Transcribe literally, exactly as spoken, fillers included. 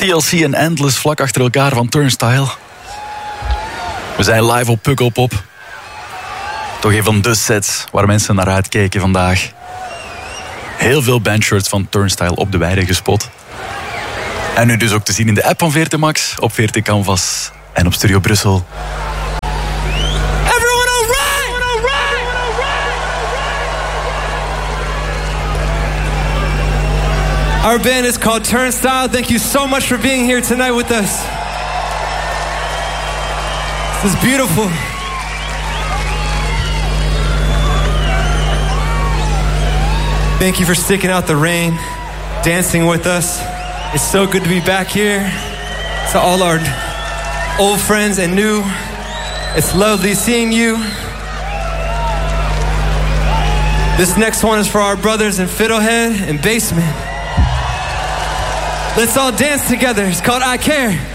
T L C en Endless vlak achter elkaar van Turnstile. We zijn live op Pukkelpop. Toch een van de sets waar mensen naar uitkeken vandaag. Heel veel bandshirts van Turnstile op de weide gespot. En nu dus ook te zien in de app van V R T Max, op V R T Canvas en op Studio Brussel. Everyone alright! Our band is called Turnstile. Thank you so much for being here tonight with us. This is beautiful. Thank you for sticking out the rain, dancing with us. It's so good to be back here. To all our old friends and new, it's lovely seeing you. This next one is for our brothers in Fiddlehead and Basement. Let's all dance together. It's called I Care.